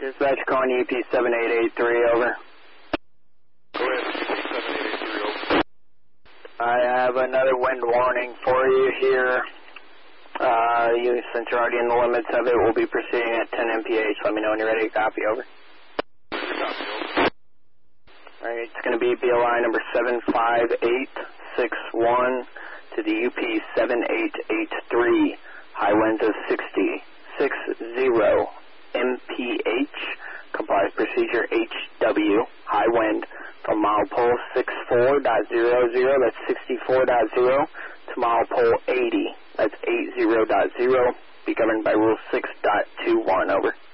Dispatch calling UP 7883, over. Go ahead, UP 7883, over. I have another wind warning for you here. Since you're already in the limits of it, we'll be proceeding at 10 mph. Let me know when you're ready to copy, over. Alright, it's going to be BLI number 75861 to the UP 7883. High winds of 60 mph. Complies procedure HW. High wind from mile pole 64.00, that's 64.0, to mile pole 80, that's 80.0. Be governed by rule 6.21, over.